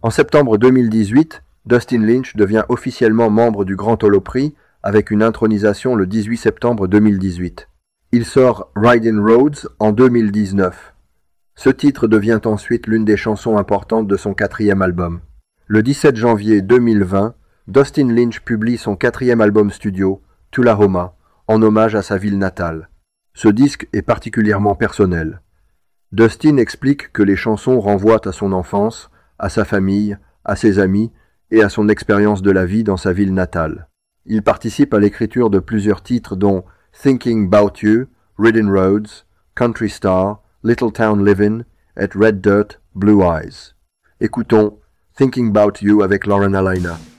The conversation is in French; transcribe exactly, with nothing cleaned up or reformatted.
En septembre deux mille dix-huit, Dustin Lynch devient officiellement membre du Grand Ole Opry avec une intronisation le dix-huit septembre deux mille dix-huit. Il sort Riding Roads en deux mille dix-neuf. Ce titre devient ensuite l'une des chansons importantes de son quatrième album. Le dix-sept janvier deux mille vingt, Dustin Lynch publie son quatrième album studio, Tullahoma, en hommage à sa ville natale. Ce disque est particulièrement personnel. Dustin explique que les chansons renvoient à son enfance, à sa famille, à ses amis et à son expérience de la vie dans sa ville natale. Il participe à l'écriture de plusieurs titres dont Thinking About You, Riding Roads, Country Star, Little Town Livin' et Red Dirt, Blue Eyes. Écoutons Thinking About You avec Lauren Alaina.